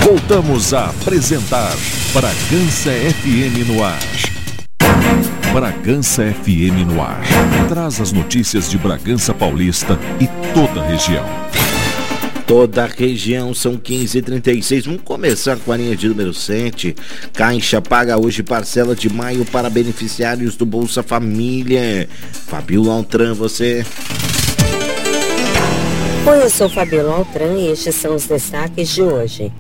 Voltamos a apresentar Bragança FM no ar. Bragança FM no ar. Traz as notícias de Bragança Paulista e toda a região. Toda a região, são 15h36. Vamos começar com a linha de número 7. Caixa paga hoje parcela de maio para beneficiários do Bolsa Família. Fabiola Altran, você. Oi, eu sou Fabiola Altran e estes são os destaques de hoje.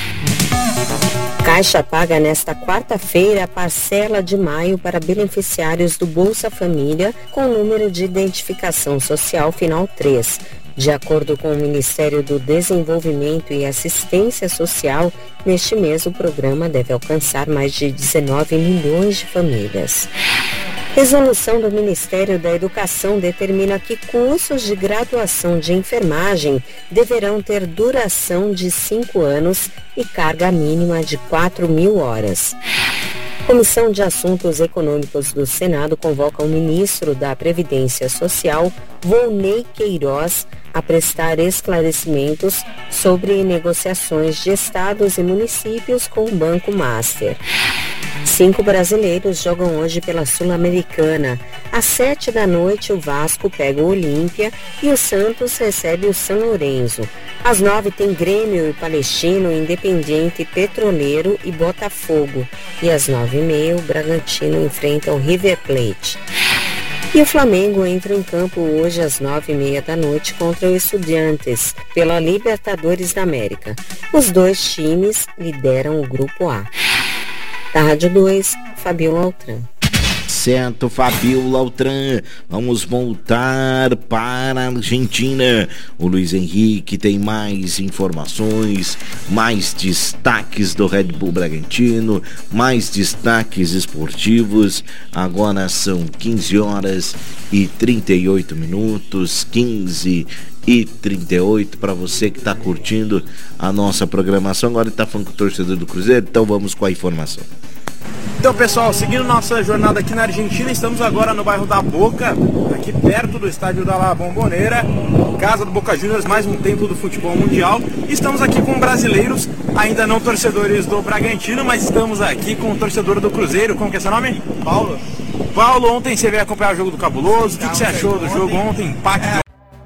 Caixa paga nesta quarta-feira a parcela de maio para beneficiários do Bolsa Família com número de identificação social final 3. De acordo com o Ministério do Desenvolvimento e Assistência Social, neste mês o programa deve alcançar mais de 19 milhões de famílias. Resolução do Ministério da Educação determina que cursos de graduação de enfermagem deverão ter duração de 5 anos e carga mínima de 4.000 horas. Comissão de Assuntos Econômicos do Senado convoca o ministro da Previdência Social, Volney Queiroz, a prestar esclarecimentos sobre negociações de estados e municípios com o Banco Master. 5 brasileiros jogam hoje pela Sul-Americana. Às 7h, o Vasco pega o Olímpia e o Santos recebe o São Lourenço. Às 9h tem Grêmio e Palestino, Independiente, Petroleiro e Botafogo. E às 9h30 o Bragantino enfrenta o River Plate. E o Flamengo entra em campo hoje às 9h30 contra o Estudiantes, pela Libertadores da América. Os dois times lideram o Grupo A. Da Rádio 2, Fabiola Altran. Certo, Fabiola Altran. Vamos voltar para a Argentina. O Luiz Henrique tem mais informações, mais destaques do Red Bull Bragantino, mais destaques esportivos. Agora são 15h38, 15h38, para você que está curtindo a nossa programação. Agora ele está falando com o torcedor do Cruzeiro, então vamos com a informação. Então, pessoal, seguindo nossa jornada aqui na Argentina, estamos agora no bairro da Boca, aqui perto do estádio da La Bombonera, casa do Boca Juniors, mais um templo do futebol mundial. Estamos aqui com brasileiros, ainda não torcedores do Bragantino, mas estamos aqui com o torcedor do Cruzeiro. Como que é seu nome? Paulo. Paulo, ontem você veio acompanhar o jogo do Cabuloso. O que você achou do jogo ontem? Impacto